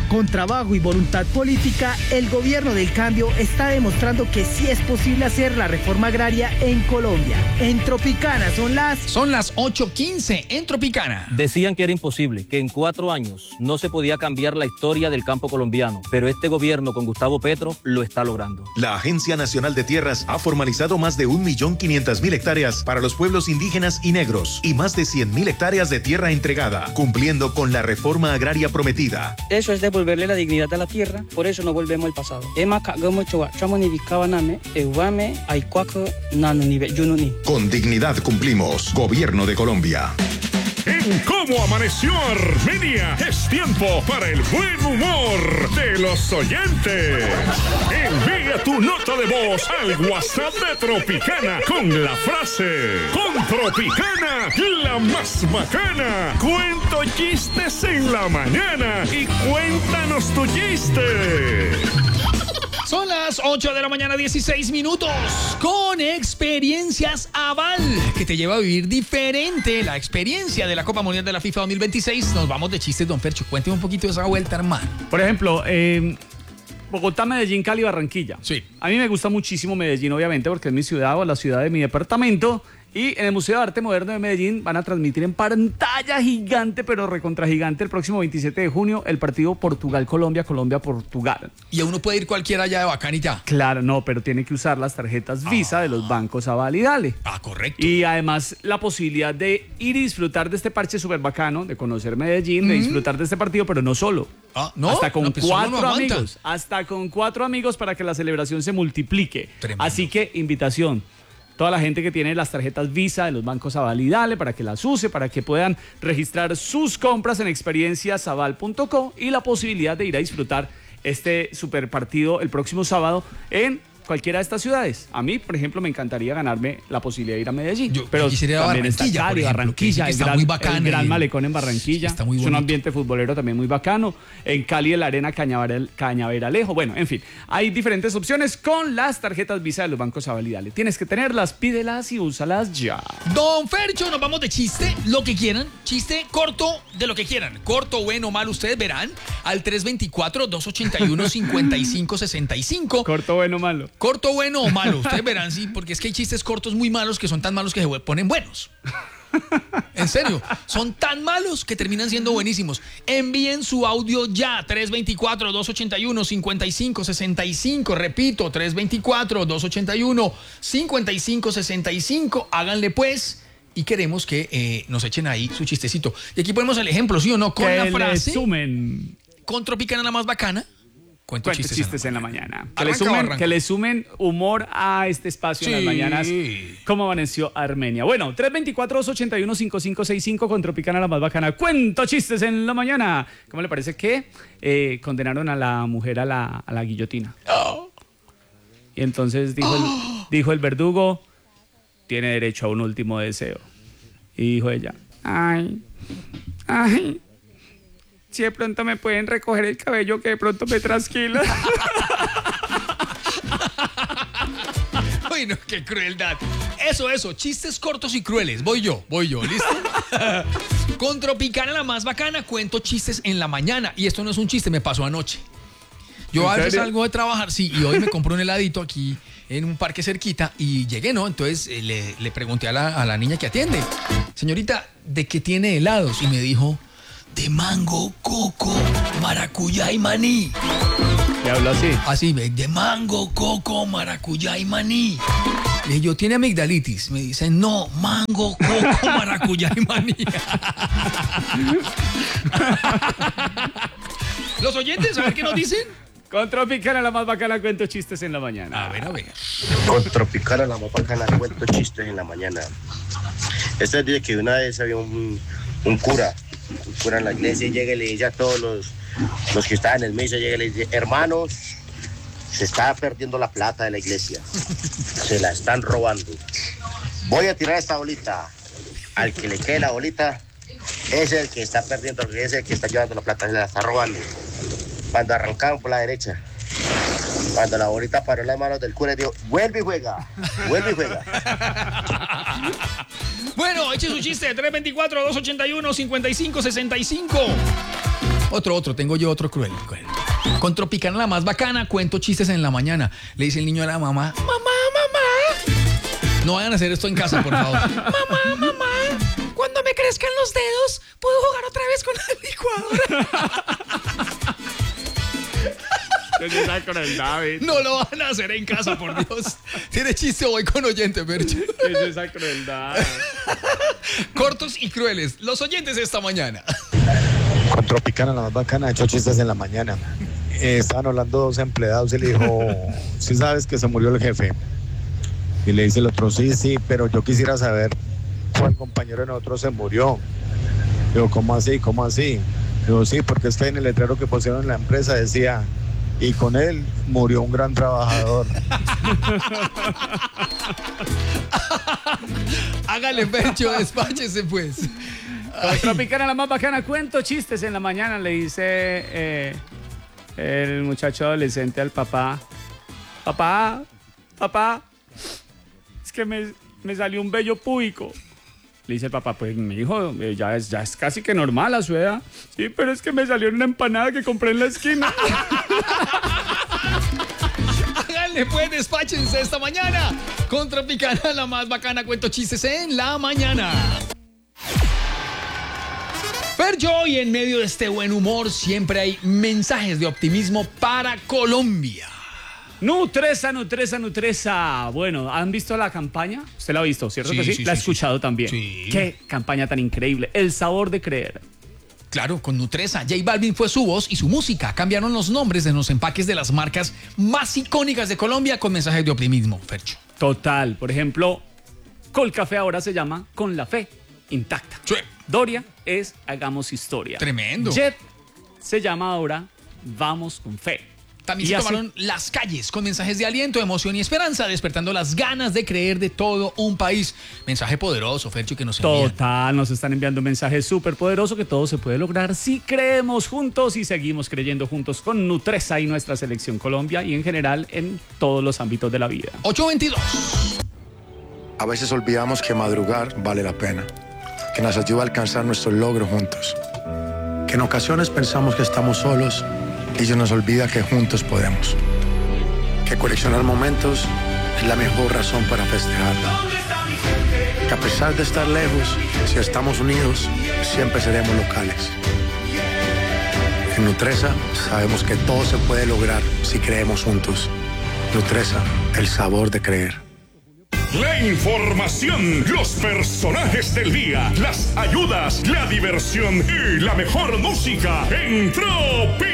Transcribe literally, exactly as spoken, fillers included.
Con trabajo y voluntad política, el gobierno del cambio está demostrando que sí es posible hacer la reforma agraria en Colombia. En Tropicana son las... Son las ocho quince en Tropicana. Decían que era imposible, que en cuatro años no se podía cambiar la historia del campo colombiano, pero este gobierno con Gustavo Petro lo está logrando. La Agencia Nacional de Tierras ha formalizado más de un millón quinientas mil hectáreas para los pueblos indígenas y negros y más de cien mil hectáreas de tierra entregada, cumpliendo con la reforma agraria prometida. Eso es devolverle la dignidad a la tierra, por eso no volvemos al pasado. Con dignidad cumplimos. Gobierno de Colombia. En Cómo Amaneció Armenia es tiempo para el buen humor de los oyentes. Envía tu nota de voz al WhatsApp de Tropicana con la frase: con Tropicana, la más bacana. Cuento chistes en la mañana y cuéntanos tu chiste. Son las ocho de la mañana, dieciséis minutos. Con Experiencias Aval, que te lleva a vivir diferente la experiencia de la Copa Mundial de la FIFA dos mil veintiséis. Nos vamos de chistes, don Fercho. Cuénteme un poquito de esa vuelta, hermano. Por ejemplo, eh, Bogotá, Medellín, Cali, Barranquilla. Sí. A mí me gusta muchísimo Medellín, obviamente, porque es mi ciudad o la ciudad de mi departamento. Y en el Museo de Arte Moderno de Medellín van a transmitir en pantalla gigante, pero recontra gigante, el próximo veintisiete de junio, el partido Portugal-Colombia, Colombia-Portugal. Y uno puede ir cualquiera allá de bacán y ya. Claro, no, pero tiene que usar las tarjetas Visa ah. de los bancos Aval y Dale. Ah, correcto. Y además la posibilidad de ir y disfrutar de este parche súper bacano, de conocer Medellín, mm-hmm. de disfrutar de este partido, pero no solo. Ah, ¿no? Hasta con no, pues cuatro no amigos. Hasta con cuatro amigos para que la celebración se multiplique. Tremendo. Así que, invitación. Toda la gente que tiene las tarjetas Visa de los bancos Aval y Dale para que las use, para que puedan registrar sus compras en experiencias aval punto co y la posibilidad de ir a disfrutar este super partido el próximo sábado en cualquiera de estas ciudades. A mí, por ejemplo, me encantaría ganarme la posibilidad de ir a Medellín. Yo, pero quisiera también Barranquilla, está Cali, ejemplo, Barranquilla, que el está gran, muy bacano, el gran el, malecón en Barranquilla. Está muy es bonito. un ambiente futbolero también muy bacano. En Cali, el Arena Cañaveral, Cañaveralejo. Bueno, en fin, hay diferentes opciones con las tarjetas Visa de los bancos Aval y Dale. Tienes que tenerlas, pídelas y úsalas ya. Don Fercho, nos vamos de chiste, lo que quieran. Chiste corto, de lo que quieran. Corto, bueno, malo, ustedes verán. Al tres dos cuatro, dos ocho uno, cinco cinco seis cinco. Corto, bueno, malo. Corto, bueno o malo, ustedes verán. Sí, porque es que hay chistes cortos muy malos que son tan malos que se ponen buenos. En serio, son tan malos que terminan siendo buenísimos. Envíen su audio ya, tres dos cuatro, dos ocho uno, cinco cinco seis cinco. Repito, tres dos cuatro, dos ocho uno, cinco cinco seis cinco. Háganle pues. Y queremos que eh, nos echen ahí su chistecito. Y aquí ponemos el ejemplo, ¿sí o no? Con que la frase. Le sumen. Con Tropicana la más bacana. Cuento, Cuento chistes, chistes en la, en la mañana. mañana. Que le, sumen, que le sumen humor a este espacio sí. en las mañanas. Como amaneció Armenia. Bueno, tres dos cuatro, dos ocho uno, cinco cinco seis cinco con Tropicana la más bacana. Cuento chistes en la mañana. ¿Cómo le parece que eh, condenaron a la mujer a la, a la guillotina? Oh. Y entonces dijo, oh. el, dijo el verdugo, tiene derecho a un último deseo. Y dijo ella, ay, ay. Si de pronto me pueden recoger el cabello, que de pronto me trasquila. Uy, no, qué crueldad. Eso, eso, chistes cortos y crueles. Voy yo, voy yo, ¿listo? Con Tropicana la más bacana, cuento chistes en la mañana. Y esto no es un chiste, me pasó anoche. Yo a veces salgo de trabajar, sí, y hoy me compré un heladito aquí en un parque cerquita y llegué, ¿no? Entonces eh, le, le pregunté a la, a la niña que atiende, señorita, ¿de qué tiene helados? Y me dijo, de mango, coco, maracuyá y maní. ¿Le habló así? Así, de mango, coco, maracuyá y maní. Le dije, yo, ¿tiene amigdalitis? Me dice, no, mango, coco, maracuyá y maní. Los oyentes, a ver qué nos dicen. Con Tropicana la más bacana, cuento chistes en la mañana. A ver, a ver. Con Tropicana la más bacana, cuento chistes en la mañana. Este día que una vez había un, un cura, un cura en la iglesia, y llega y le dice a todos los, los que estaban en el misa, llega y le dice, hermanos, se está perdiendo la plata de la iglesia, se la están robando. Voy a tirar esta bolita, al que le quede la bolita, es el que está perdiendo, es el que está llevando la plata, se la está robando. Cuando arrancaron por la derecha, cuando la bolita paró en las manos del cura, dijo, vuelve y juega, vuelve y juega. Bueno, eche su chiste, tres dos cuatro, dos ocho uno, cinco cinco seis cinco. Otro, otro, tengo yo otro cruel. Con Tropicana la más bacana, cuento chistes en la mañana. Le dice el niño a la mamá, mamá, mamá. No vayan a hacer esto en casa, por favor. Mamá, mamá, cuando me crezcan los dedos, ¿puedo jugar otra vez con la licuadora? Es esa crueldad, David. No lo van a hacer en casa, por Dios. Tiene chiste, voy con oyente, Percho. Es esa crueldad. Cortos y crueles. Los oyentes esta mañana. Con Tropicana la más bacana, he hecho chistes en la mañana. Eh, estaban hablando dos empleados y le dijo, ¿sí sabes que se murió el jefe? Y le dice el otro, sí, sí, pero yo quisiera saber cuál compañero de nosotros se murió. Digo, ¿cómo así? ¿Cómo así? Digo, sí, porque es que en el letrero que pusieron en la empresa decía, y con él murió un gran trabajador. Hágale, Percho, despáchese pues. Con Tropicana la más bacana, cuento chistes en la mañana, le dice eh, el muchacho adolescente al papá. Papá, papá, es que me, me salió un vello púbico. Le dice el papá, pues mi hijo, eh, ya, es, ya es casi que normal a su edad. Sí, pero es que me salió una empanada que compré en la esquina. Háganle pues, despáchense esta mañana. Con Tropicana la más bacana, cuento chistes en la mañana. Percho, y en medio de este buen humor siempre hay mensajes de optimismo para Colombia. Nutresa, Nutresa, Nutresa. Bueno, ¿han visto la campaña? Usted la ha visto, ¿cierto Sí, que sí? sí, la ha sí, escuchado sí. también. Sí. Qué campaña tan increíble. El sabor de creer. Claro, con Nutresa, J Balvin fue su voz y su música. Cambiaron los nombres de los empaques de las marcas más icónicas de Colombia con mensajes de optimismo, Fercho. Total. Por ejemplo, Colcafé ahora se llama Con la Fe Intacta. Sí. Doria es Hagamos Historia. Tremendo. Jet se llama ahora Vamos con Fe. También Y se así- tomaron las calles con mensajes de aliento, emoción y esperanza, despertando las ganas de creer de todo un país. Mensaje poderoso, Fercho, que nos envían. Total, nos están enviando un mensaje súper poderoso que todo se puede lograr si creemos juntos y seguimos creyendo juntos con Nutresa y nuestra selección Colombia y en general en todos los ámbitos de la vida. ocho veintidós. A veces olvidamos que madrugar vale la pena, que nos ayuda a alcanzar nuestros logros juntos, que en ocasiones pensamos que estamos solos y se nos olvida que juntos podemos, que coleccionar momentos es la mejor razón para festejar, que a pesar de estar lejos, si estamos unidos, siempre seremos locales. En Nutresa sabemos que todo se puede lograr si creemos juntos. Nutresa, el sabor de creer. La información, los personajes del día, las ayudas, la diversión y la mejor música en Tropi.